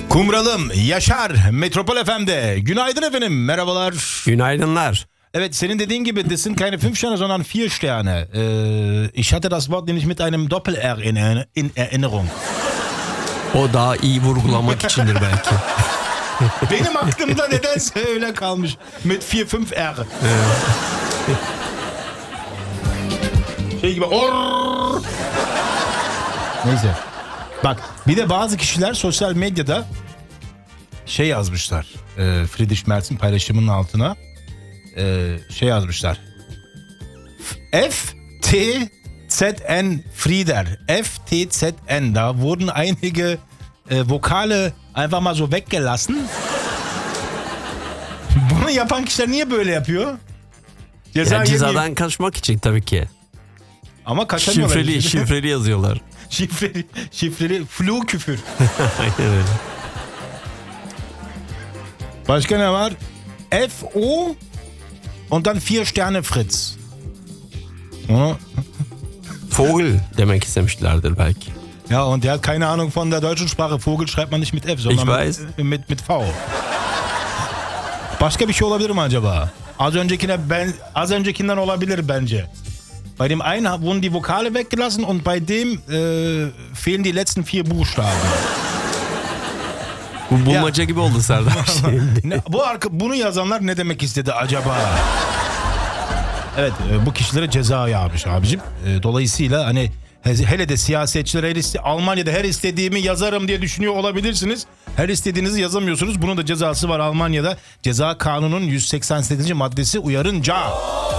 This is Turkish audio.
Kumralım, Yaşar, Metropol FM'de. Günaydın efendim, merhabalar. Günaydınlar. Evet, senin dediğin gibi, das sind keine 5 Sterne, sondern 4 Sterne. Ich hatte das Wort nämlich mit einem Doppel-R in Erinnerung. O daha iyi vurgulamak içindir belki. Benim aklımda nedense öyle kalmış. Mit 4-5 R. Şey gibi. Orr. Neyse. Bak, bir de bazı kişiler sosyal medyada şey yazmışlar. Friedrich Merz'in paylaşımının altına şey yazmışlar. FTZN Frieder. FTZN. Da wurden einige Vokale einfach mal so weggelassen. Bunu yapan kişiler niye böyle yapıyor? Cezadan kaçmak için tabii ki. Ama kaçamıyorlar. Şifreli yazıyorlar. Şifreli flu küfür. Aynen öyle. Başka ne var? FO und dann 4 Sterne Fritz. Vogel demek istemişlerdir belki. Ja, und der hat keine Ahnung von der deutschen Sprache. Vogel schreibt man nicht mit F, sondern mit V. Başka bir şey olabilir mi acaba? Az öncekinden olabilir bence. Bei dem einen wurden die Vokale weggelassen und bei dem fehlen die letzten 4 Buchstaben. Bu bulmaca gibi oldu Serdar. Bunu yazanlar ne demek istedi acaba? Evet, bu kişilere ceza yağmış abicim. Dolayısıyla hani hele de siyasetçiler Almanya'da her istediğimi yazarım diye düşünüyor olabilirsiniz. Her istediğinizi yazamıyorsunuz. Bunun da cezası var Almanya'da. Ceza kanunun 188. maddesi uyarınca.